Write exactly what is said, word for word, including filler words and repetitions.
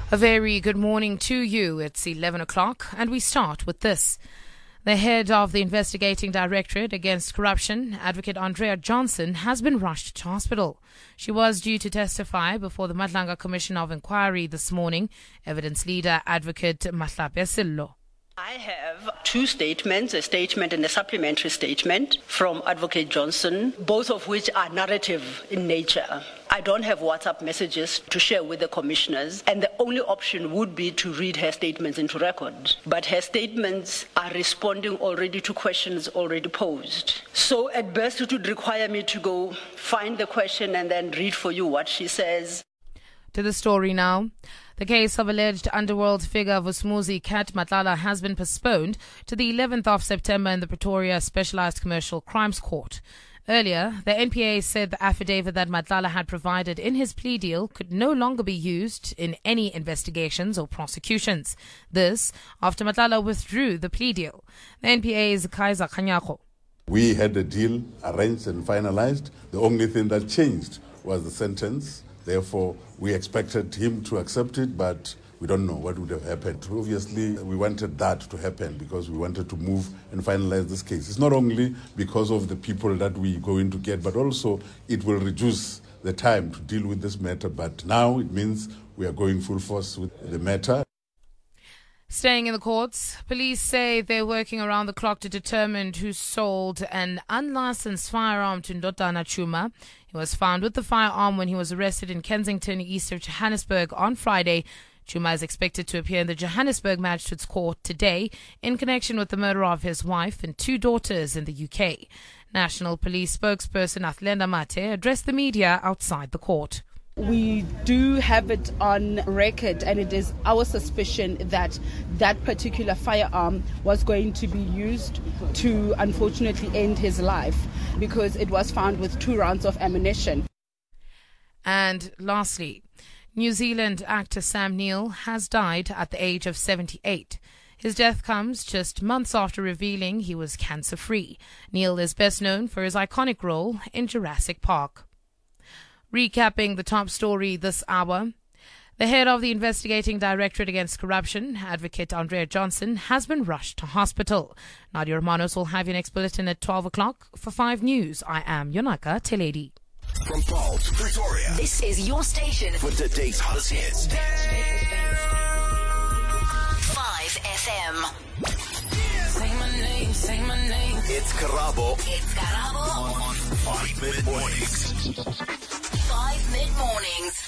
A very good morning to you. It's eleven o'clock and we start with this. The head of the Investigating Directorate Against Corruption, Advocate Andrea Johnson, has been rushed to hospital. She was due to testify before the Madlanga Commission of Inquiry this morning. Evidence leader Advocate Mahlape Sello. I have two statements, a statement and a supplementary statement from Advocate Johnson, both of which are narrative in nature. I don't have WhatsApp messages to share with the commissioners, and the only option would be to read her statements into record. But her statements are responding already to questions already posed. So at best it would require me to go find the question and then read for you what she says. To the story now. The case of alleged underworld figure Vusumuzi Kat Matlala has been postponed to the eleventh of September in the Pretoria Specialized Commercial Crimes Court. Earlier, the N P A said the affidavit that Matlala had provided in his plea deal could no longer be used in any investigations or prosecutions. This after Matlala withdrew the plea deal. The N P A's Kaiser Kanyako. We had a deal arranged and finalized. The only thing that changed was the sentence. Therefore, we expected him to accept it, but we don't know what would have happened. Obviously, we wanted that to happen because we wanted to move and finalize this case. It's not only because of the people that we are going to get, but also it will reduce the time to deal with this matter. But now it means we are going full force with the matter. Staying in the courts, police say they're working around the clock to determine who sold an unlicensed firearm to Ndodana Chuma. He was found with the firearm when he was arrested in Kensington, east of Johannesburg on Friday. Chuma is expected to appear in the Johannesburg Magistrates Court today in connection with the murder of his wife and two daughters in the U K. National Police spokesperson Athlenda Mate addressed the media outside the court. We do have it on record, and it is our suspicion that that particular firearm was going to be used to unfortunately end his life because it was found with two rounds of ammunition. And lastly, New Zealand actor Sam Neill has died at the age of seventy-eight. His death comes just months after revealing he was cancer-free. Neill is best known for his iconic role in Jurassic Park. Recapping the top story this hour, the head of the Investigating Directorate Against Corruption, Advocate Andrea Johnson, has been rushed to hospital. Nadia Romanos will have your next bulletin at twelve o'clock. For five News, I am Yonaka Teledi. From Paul to Pretoria, this is your station for today's hottest hits. five F M. Say my name, say my name. It's Karabo. It's Karabo. On Five Mid Mornings. Five Mid Mornings.